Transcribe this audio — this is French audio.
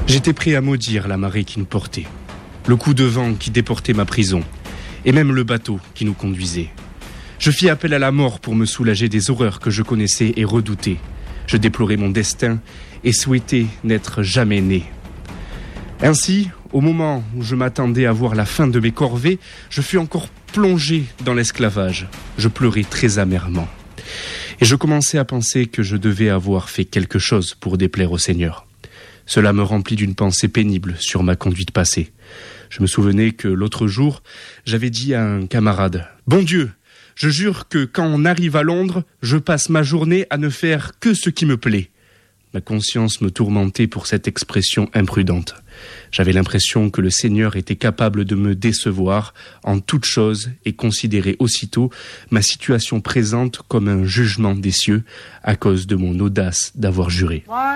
J'étais prêt à maudire la marée qui nous portait, le coup de vent qui déportait ma prison, et même le bateau qui nous conduisait. Je fis appel à la mort pour me soulager des horreurs que je connaissais et redoutais. Je déplorais mon destin et souhaitais n'être jamais né. Ainsi, au moment où je m'attendais à voir la fin de mes corvées, je fus encore plongé dans l'esclavage. Je pleurais très amèrement. Et je commençais à penser que je devais avoir fait quelque chose pour déplaire au Seigneur. Cela me remplit d'une pensée pénible sur ma conduite passée. Je me souvenais que l'autre jour, j'avais dit à un camarade « Bon Dieu, je jure que quand on arrive à Londres, je passe ma journée à ne faire que ce qui me plaît. » Ma conscience me tourmentait pour cette expression imprudente. J'avais l'impression que le Seigneur était capable de me décevoir en toute chose et considérait aussitôt ma situation présente comme un jugement des cieux à cause de mon audace d'avoir juré.